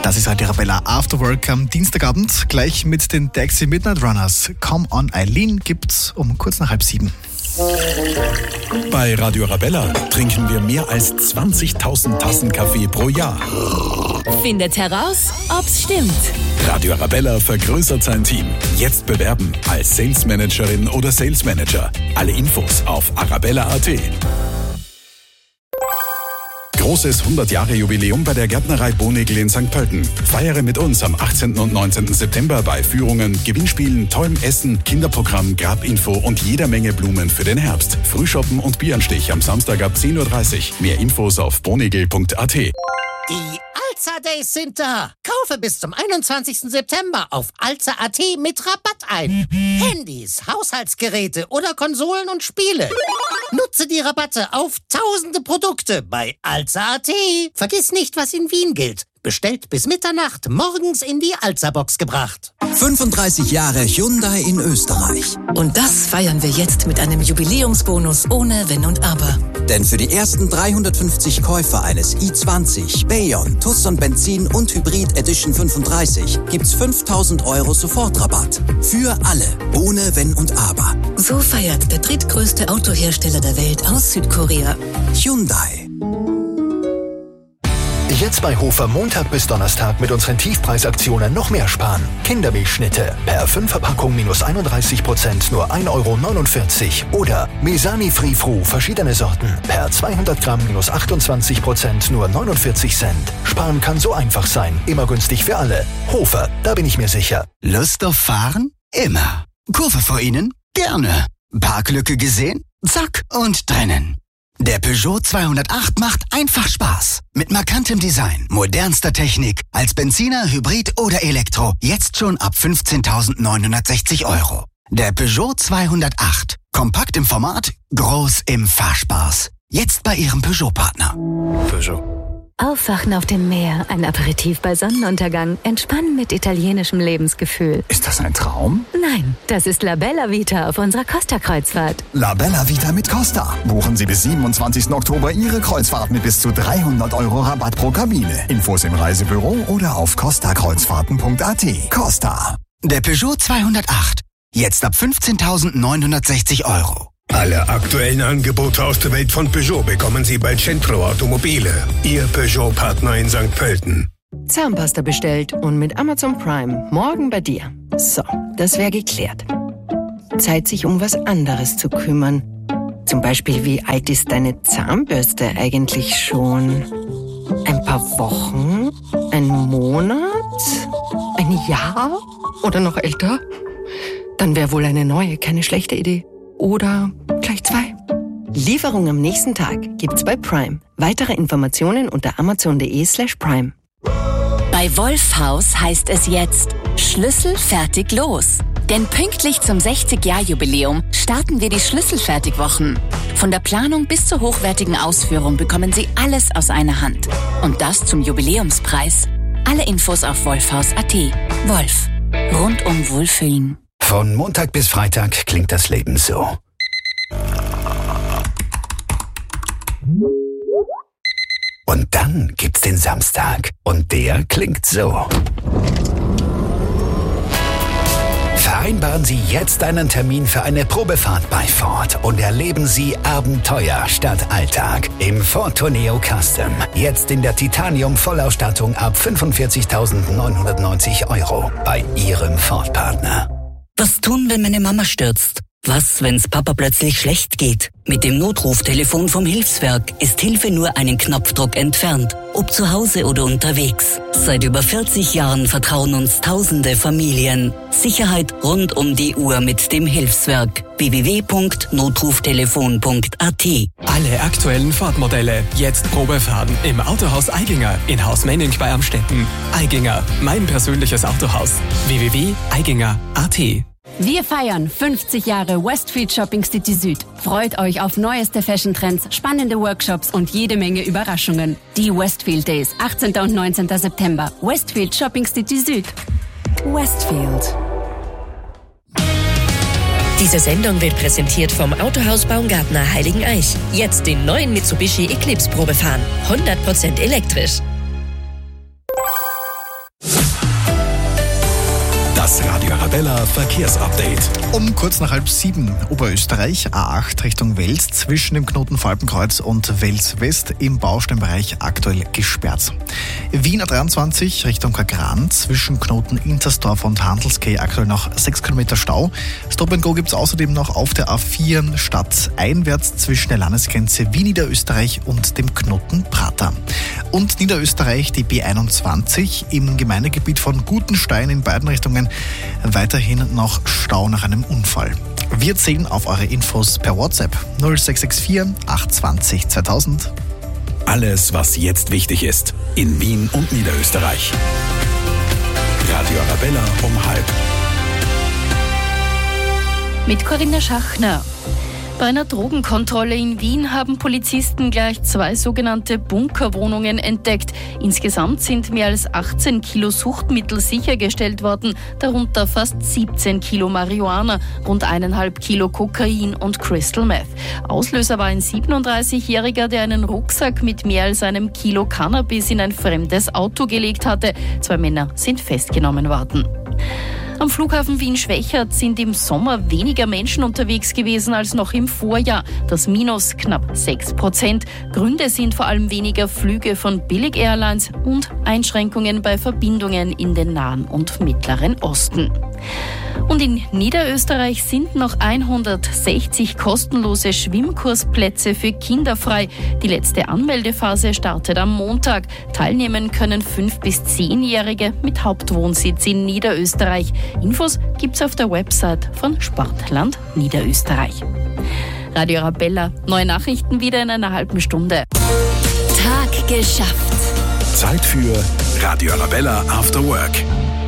Das ist halt Arabella After Work am Dienstagabend, gleich mit den Taxi Midnight Runners. Come on Eileen gibt's um kurz nach 6:30. Bei Radio Arabella trinken wir mehr als 20.000 Tassen Kaffee pro Jahr. Findet heraus, ob's stimmt. Radio Arabella vergrößert sein Team. Jetzt bewerben als Sales Managerin oder Sales Manager. Alle Infos auf arabella.at. Großes 100-Jahre-Jubiläum bei der Gärtnerei Bonegl in St. Pölten. Feiere mit uns am 18. und 19. September bei Führungen, Gewinnspielen, tollem Essen, Kinderprogramm, Grabinfo und jeder Menge Blumen für den Herbst. Frühshoppen und Bieranstich am Samstag ab 10.30 Uhr. Mehr Infos auf bonegl.at. Die Alza Days sind da. Kaufe bis zum 21. September auf alza.at mit Rabatt ein. Handys, Haushaltsgeräte oder Konsolen und Spiele. Nutze die Rabatte auf tausende Produkte bei alza.at. Vergiss nicht, was in Wien gilt. Bestellt bis Mitternacht, morgens in die Alza-Box gebracht. 35 Jahre Hyundai in Österreich. Und das feiern wir jetzt mit einem Jubiläumsbonus ohne Wenn und Aber. Denn für die ersten 350 Käufer eines i20, Bayon, Tucson Benzin und Hybrid Edition 35 gibt's 5.000 € Sofortrabatt. Für alle, ohne Wenn und Aber. So feiert der drittgrößte Autohersteller der Welt aus Südkorea. Hyundai. Jetzt bei Hofer Montag bis Donnerstag mit unseren Tiefpreisaktionen noch mehr sparen. Kindermilchschnitte per 5-Verpackung minus 31%, nur 1,49 €. Oder Mesani Free Fru, verschiedene Sorten, per 200 Gramm minus 28%, nur 49 Cent. Sparen kann so einfach sein, immer günstig für alle. Hofer, da bin ich mir sicher. Lust auf Fahren? Immer. Kurve vor Ihnen? Gerne. Parklücke gesehen? Zack und drinnen. Der Peugeot 208 macht einfach Spaß. Mit markantem Design, modernster Technik, als Benziner, Hybrid oder Elektro. Jetzt schon ab 15.960 €. Der Peugeot 208. Kompakt im Format, groß im Fahrspaß. Jetzt bei Ihrem Peugeot-Partner. Peugeot. Aufwachen auf dem Meer, ein Aperitif bei Sonnenuntergang, entspannen mit italienischem Lebensgefühl. Ist das ein Traum? Nein, das ist La Bella Vita auf unserer Costa-Kreuzfahrt. La Bella Vita mit Costa. Buchen Sie bis 27. Oktober Ihre Kreuzfahrt mit bis zu 300 € Rabatt pro Kabine. Infos im Reisebüro oder auf costakreuzfahrten.at. Costa. Der Peugeot 208. Jetzt ab 15.960 €. Alle aktuellen Angebote aus der Welt von Peugeot bekommen Sie bei Centro Automobile, Ihr Peugeot-Partner in St. Pölten. Zahnpasta bestellt und mit Amazon Prime morgen bei dir. So, das wäre geklärt. Zeit, sich um was anderes zu kümmern. Zum Beispiel, wie alt ist deine Zahnbürste eigentlich schon? Ein paar Wochen? Ein Monat? Ein Jahr? Oder noch älter? Dann wäre wohl eine neue keine schlechte Idee. Oder gleich 2. Lieferung am nächsten Tag gibt's bei Prime. Weitere Informationen unter amazon.de/prime. Bei Wolfhaus heißt es jetzt Schlüssel fertig los. Denn pünktlich zum 60-Jahr-Jubiläum starten wir die Schlüsselfertigwochen. Von der Planung bis zur hochwertigen Ausführung bekommen Sie alles aus einer Hand. Und das zum Jubiläumspreis. Alle Infos auf wolfhaus.at. Wolf. Rundum Wohlfühlen. Von Montag bis Freitag klingt das Leben so. Und dann gibt's den Samstag. Und der klingt so. Vereinbaren Sie jetzt einen Termin für eine Probefahrt bei Ford und erleben Sie Abenteuer statt Alltag im Ford Tourneo Custom. Jetzt in der Titanium-Vollausstattung ab 45.990 € bei Ihrem Ford-Partner. Was tun, wenn meine Mama stürzt? Was, wenn's Papa plötzlich schlecht geht? Mit dem Notruftelefon vom Hilfswerk ist Hilfe nur einen Knopfdruck entfernt. Ob zu Hause oder unterwegs. Seit über 40 Jahren vertrauen uns tausende Familien. Sicherheit rund um die Uhr mit dem Hilfswerk. www.notruftelefon.at. Alle aktuellen Ford-Modelle jetzt Probefahren im Autohaus Eiginger in Haus Menning bei Amstetten. Eiginger, mein persönliches Autohaus. www.eiginger.at. Wir feiern 50 Jahre Westfield Shopping City Süd. Freut euch auf neueste Fashion-Trends, spannende Workshops und jede Menge Überraschungen. Die Westfield Days, 18. und 19. September. Westfield Shopping City Süd. Westfield. Diese Sendung wird präsentiert vom Autohaus Baumgartner Heiligeneich. Jetzt den neuen Mitsubishi Eclipse Probefahren. 100% elektrisch. Arabella Verkehrsupdate. Um kurz nach 6:30 Oberösterreich, A8 Richtung Wels, zwischen dem Knoten Falpenkreuz und Wels West im Bausteinbereich aktuell gesperrt. Wien A23 Richtung Kagran, zwischen Knoten Intersdorf und Handelskay aktuell noch 6 Kilometer Stau. Stop and Go gibt es außerdem noch auf der A4 stadteinwärts zwischen der Landesgrenze Wien-Niederösterreich und dem Knoten Prater. Und Niederösterreich die B21 im Gemeindegebiet von Gutenstein in beiden Richtungen weiterhin noch Stau nach einem Unfall. Wir zählen auf eure Infos per WhatsApp 0664 820 2000. Alles, was jetzt wichtig ist, in Wien und Niederösterreich. Radio Arabella um 12:30. Mit Corinna Schachner. Bei einer Drogenkontrolle in Wien haben Polizisten gleich 2 sogenannte Bunkerwohnungen entdeckt. Insgesamt sind mehr als 18 Kilo Suchtmittel sichergestellt worden, darunter fast 17 Kilo Marihuana, rund 1,5 Kilo Kokain und Crystal Meth. Auslöser war ein 37-Jähriger, der einen Rucksack mit mehr als 1 Kilo Cannabis in ein fremdes Auto gelegt hatte. 2 Männer sind festgenommen worden. Am Flughafen Wien-Schwechat sind im Sommer weniger Menschen unterwegs gewesen als noch im Vorjahr. Das Minus knapp 6%. Gründe sind vor allem weniger Flüge von Billig-Airlines und Einschränkungen bei Verbindungen in den Nahen und Mittleren Osten. Und in Niederösterreich sind noch 160 kostenlose Schwimmkursplätze für Kinder frei. Die letzte Anmeldephase startet am Montag. Teilnehmen können 5- bis 10-Jährige mit Hauptwohnsitz in Niederösterreich. Infos gibt's auf der Website von Sportland Niederösterreich. Radio Arabella, neue Nachrichten wieder in einer halben Stunde. Tag geschafft. Zeit für Radio Arabella After Work.